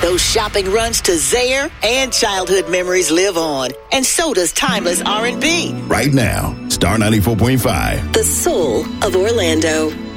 Those shopping runs to Zaire and childhood memories live on. And so does timeless R&B. Right now, Star 94.5. The soul of Orlando.